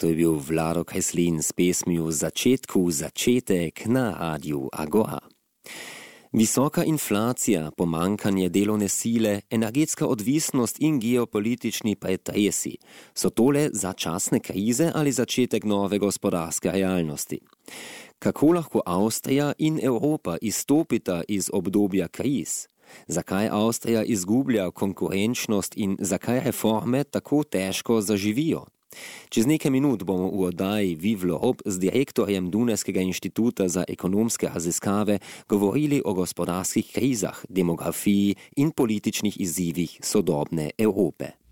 To je bil Vlado Kreslin s pesmiju Začetek na Radiu Agora. Visoka inflacija, pomankanje delovne sile, energetska odvisnost in geopolitični pretresi. So tole začasne krize ali začetek nove gospodarske realnosti? Kako lahko Avstrija in Evropa izstopita iz obdobja kriz? Zakaj Avstrija izgublja konkurenčnost in zakaj reforme tako težko zaživijo? Čez nekaj minut bomo v oddaji Vivlo Ob z direktorjem Dunajskega inštituta za ekonomske raziskave govorili o gospodarskih krizah, demografiji in političnih izzivih sodobne Evrope.